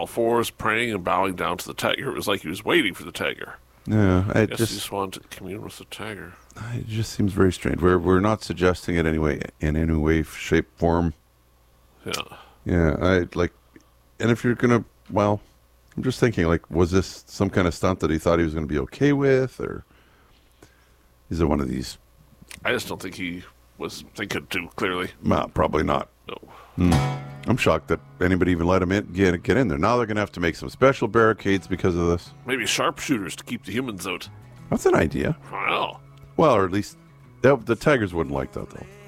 all fours, praying and bowing down to the tiger. It was like he was waiting for the tiger. Yeah, I guess he just wanted to commune with the tiger. It just seems very strange. We're not suggesting it anyway in any way, shape, form. Yeah. Yeah, and if you're gonna, well, I'm just thinking, like, was this some kind of stunt that he thought he was going to be okay with, or is it one of these? I just don't think he was thinking too clearly. Well, probably not. No. I'm shocked that anybody even let him get in there. Now they're going to have to make some special barricades because of this. Maybe sharpshooters to keep the humans out. That's an idea. I don't know. Well, or at least the tigers wouldn't like that, though.